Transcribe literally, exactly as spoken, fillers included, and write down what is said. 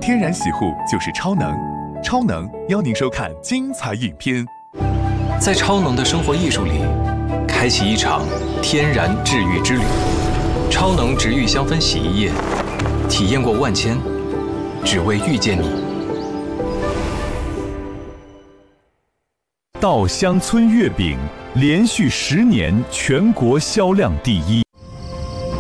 天然洗护就是超能，超能邀您收看精彩影片。 在超能的生活艺术里，开启一场天然治愈之旅。超能植愈香氛洗衣液，体验过万千，只为遇见你。 稻香村月饼连续十年全国销量第一。